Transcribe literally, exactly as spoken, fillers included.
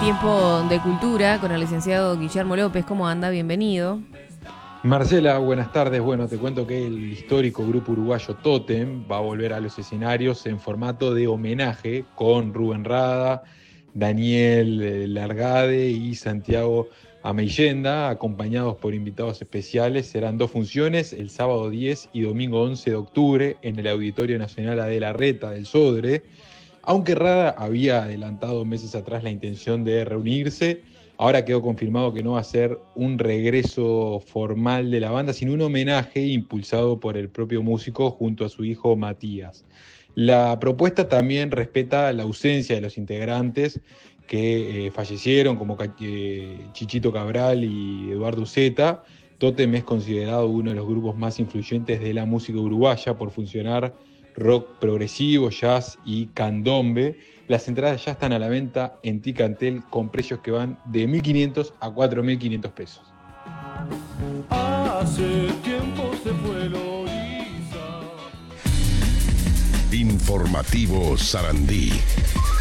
Tiempo de cultura con el licenciado Guillermo López. ¿Cómo anda? Bienvenido. Marcela, buenas tardes. Bueno, te cuento que el histórico grupo uruguayo Totem va a volver a los escenarios en formato de homenaje con Rubén Rada, Daniel eh, Largade y Santiago Ameyenda, acompañados por invitados especiales. Serán dos funciones, el sábado diez y domingo once de octubre en el Auditorio Nacional Adela Reta del Sodre. Aunque Rada había adelantado meses atrás la intención de reunirse, ahora quedó confirmado que no va a ser un regreso formal de la banda, sino un homenaje impulsado por el propio músico junto a su hijo Matías. La propuesta también respeta la ausencia de los integrantes que eh, fallecieron, como eh, Chichito Cabral y Eduardo Zeta. Totem es considerado uno de los grupos más influyentes de la música uruguaya por funcionar rock progresivo, jazz y candombe. Las entradas ya están a la venta en Ticantel con precios que van de mil quinientos a cuatro mil quinientos pesos. Hace tiempo se fue Loíza. Informativo Sarandí.